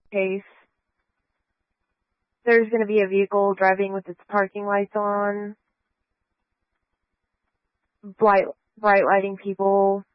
case there's going to be a vehicle driving with its parking lights on, bright lighting people,